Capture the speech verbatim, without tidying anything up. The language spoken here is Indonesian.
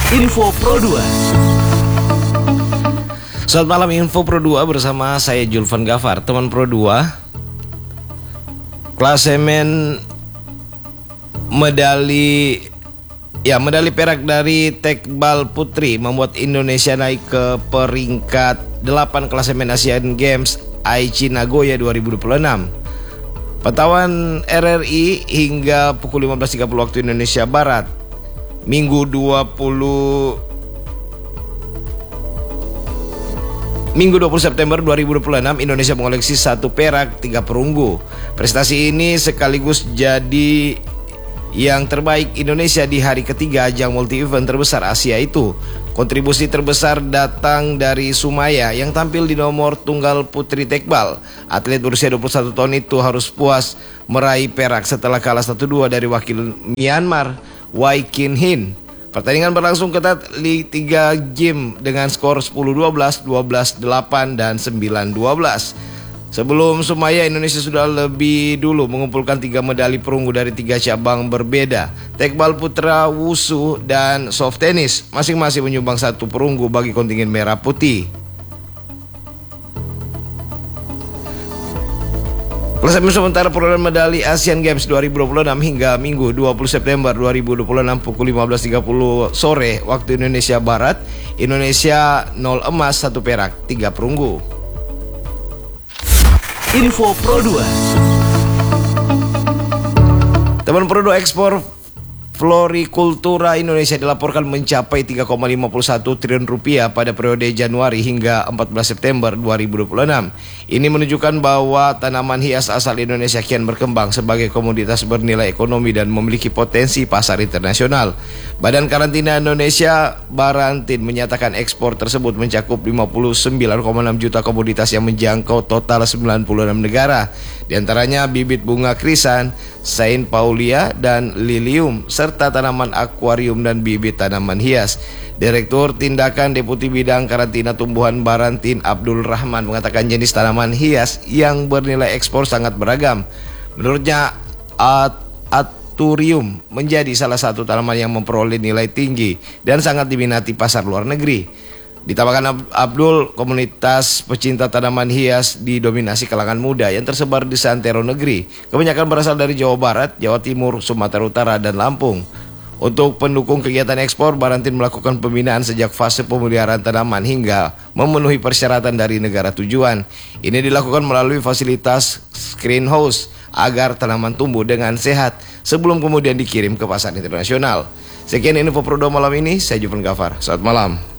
Info Pro dua. Selamat malam, Info Pro dua bersama saya Julvan Gafar. Teman Pro dua, klasemen medali ya medali perak dari tekbal putri membuat Indonesia naik ke peringkat delapan klasemen Asian Games Aichi Nagoya dua ribu dua puluh enam. Pantauan R R I hingga pukul lima belas tiga puluh waktu Indonesia Barat, Minggu dua puluh Minggu dua puluh September dua ribu dua puluh enam, Indonesia mengoleksi satu perak, tiga perunggu. Prestasi ini sekaligus jadi yang terbaik Indonesia di hari ketiga ajang multi event terbesar Asia itu. Kontribusi terbesar datang dari Sumaya yang tampil di nomor tunggal putri tekbal. Atlet berusia dua puluh satu tahun itu harus puas meraih perak setelah kalah satu dua dari wakil Myanmar, Wai Kin Hin. Pertandingan berlangsung ketat di tiga game dengan skor sepuluh dua belas, dua belas delapan, dan sembilan dua belas. Sebelum Sumaya, Indonesia sudah lebih dulu mengumpulkan tiga medali perunggu dari tiga cabang berbeda. Tekbal putra, wusu, dan soft tennis masing-masing menyumbang satu perunggu bagi kontingen merah putih. Klasemen sementara perolehan medali Asian Games dua ribu dua puluh enam hingga Minggu dua puluh September dua ribu dua puluh enam pukul lima belas tiga puluh sore waktu Indonesia Barat. Indonesia nol emas, satu perak, tiga perunggu. Info Pro dua. Teman Pro dua, ekspor florikultura Indonesia dilaporkan mencapai tiga koma lima satu triliun rupiah pada periode Januari hingga empat belas September dua ribu dua puluh enam. Ini menunjukkan bahwa tanaman hias asal Indonesia kian berkembang sebagai komoditas bernilai ekonomi dan memiliki potensi pasar internasional. Badan Karantina Indonesia Barantin menyatakan ekspor tersebut mencakup lima puluh sembilan koma enam juta komoditas yang menjangkau total sembilan puluh enam negara. Di antaranya bibit bunga krisan, Saint Paulia, dan lilium, serta tanaman akuarium dan bibit tanaman hias. Direktur Tindakan Deputi Bidang Karantina Tumbuhan Barantin Abdul Rahman mengatakan jenis tanaman hias yang bernilai ekspor sangat beragam. Menurutnya, at Aturium menjadi salah satu tanaman yang memperoleh nilai tinggi dan sangat diminati pasar luar negeri. Ditambahkan Abdul, komunitas pecinta tanaman hias didominasi kalangan muda yang tersebar di seantero negeri. Kebanyakan berasal dari Jawa Barat, Jawa Timur, Sumatera Utara, dan Lampung. Untuk pendukung kegiatan ekspor, Barantin melakukan pembinaan sejak fase pemeliharaan tanaman hingga memenuhi persyaratan dari negara tujuan. Ini dilakukan melalui fasilitas greenhouse agar tanaman tumbuh dengan sehat sebelum kemudian dikirim ke pasar internasional. Sekian info Pro dua malam ini, saya Julvan Gafar. Selamat malam.